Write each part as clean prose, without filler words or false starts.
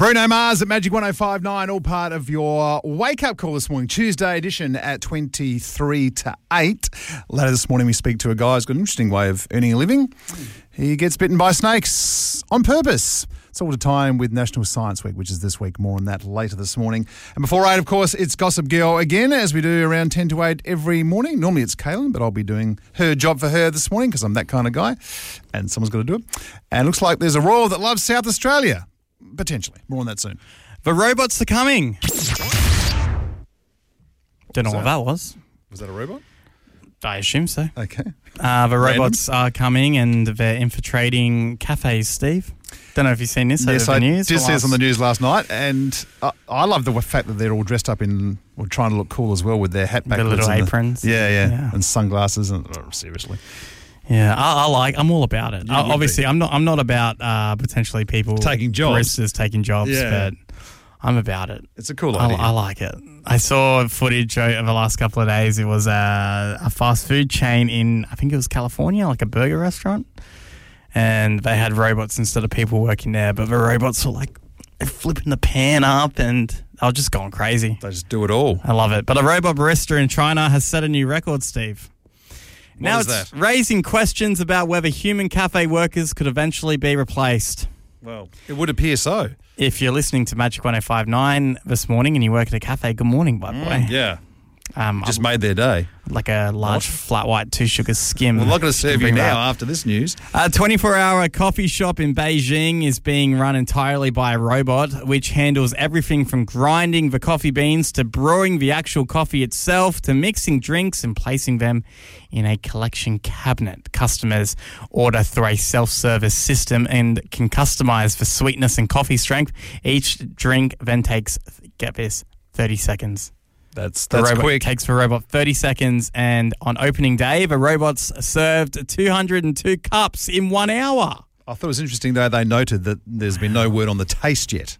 Bruno Mars at Magic 105.9, all part of your wake-up call this morning, Tuesday edition at 23 to 8. Later this morning we speak to a guy who's got an interesting way of earning a living. He gets bitten by snakes on purpose. It's all to time with National Science Week, which is this week. More on that later this morning. And before 8, of course, it's Gossip Girl again, as we do around 10 to 8 every morning. Normally it's Kaylin, but I'll be doing her job for her this morning because I'm that kind of guy, and someone's got to do it. And it looks like there's a royal that loves South Australia. Potentially. More on that soon. The robots are coming. Don't know what that was. Was that a robot? I assume so. Okay. The robots are coming and they're infiltrating cafes, Steve. Don't know if you've seen this over the news. I did see this on the news last night, and I love the fact that they're all dressed up in, or trying to look cool as well with their hat backwards. The little aprons. Yeah. And sunglasses. And seriously. Yeah, I'm all about it. Obviously, I'm not about potentially people taking jobs, baristas taking jobs, but I'm about it. It's a cool idea. I like it. I saw footage over the last couple of days. It was a fast food chain in, I think it was California, like a burger restaurant, and they had robots instead of people working there. But the robots were like flipping the pan up, and they were just going crazy. They just do it all. I love it. But a robot barista in China has set a new record, Steve. Now it's raising questions about whether human cafe workers could eventually be replaced. Well, it would appear so. If you're listening to Magic 105.9 this morning and you work at a cafe, good morning, by the way. Yeah. Just made their day. Like a large flat white 2 sugar skim. Well, I'm not going to serve you now after this news. A 24-hour coffee shop in Beijing is being run entirely by a robot, which handles everything from grinding the coffee beans to brewing the actual coffee itself to mixing drinks and placing them in a collection cabinet. Customers order through a self-service system and can customize the sweetness and coffee strength. Each drink then takes, get this, 30 seconds. That's quick. It takes the robot 30 seconds, and on opening day, the robots served 202 cups in 1 hour. I thought it was interesting, though, they noted that there's been no word on the taste yet.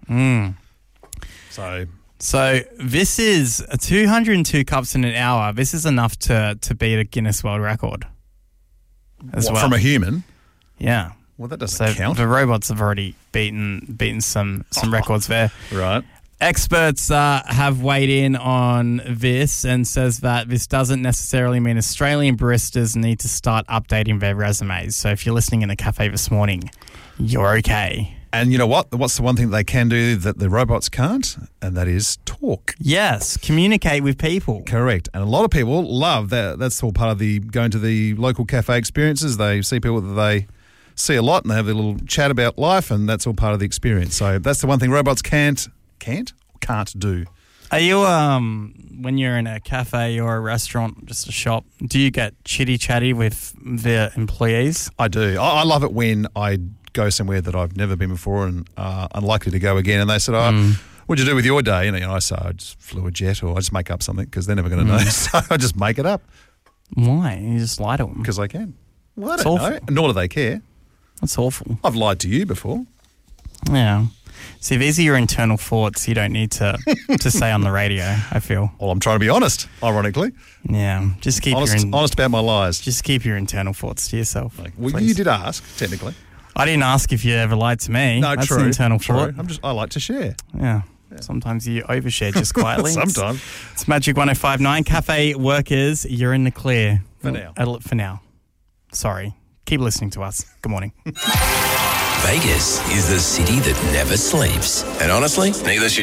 So this is 202 cups in an hour. This is enough to beat a Guinness World Record as well. From a human? Yeah. Well, that doesn't count. The robots have already beaten some records there. Right. Experts have weighed in on this and says that this doesn't necessarily mean Australian baristas need to start updating their resumes. So if you're listening in a cafe this morning, you're okay. And you know what? What's the one thing they can do that the robots can't? And that is talk. Yes, communicate with people. Correct. And a lot of people love that. That's all part of the going to the local cafe experiences. They see people that they see a lot and they have a little chat about life, and that's all part of the experience. So that's the one thing robots can't do. Are you, when you're in a cafe or a restaurant, just a shop, do you get chitty-chatty with the employees? I do. I love it when I go somewhere that I've never been before and unlikely to go again, and they said, what'd you do with your day? And I say, I just flew a jet, or I just make up something because they're never going to know. So I just make it up. Why? You just lie to them? Because I can. Well, I don't know. Nor do they care. That's awful. I've lied to you before. Yeah. See, these are your internal thoughts you don't need to say on the radio, I feel. Well, I'm trying to be honest, ironically. Yeah. Just keep honest about my lies. Just keep your internal thoughts to yourself. Well, you did ask, technically. I didn't ask if you ever lied to me. No, That's true. an internal thought. I like to share. Yeah. Sometimes you overshare just quietly. Sometimes. It's Magic 105.9. Cafe workers, you're in the clear. For now. For now. Sorry. Keep listening to us. Good morning. Vegas is the city that never sleeps. And honestly, neither should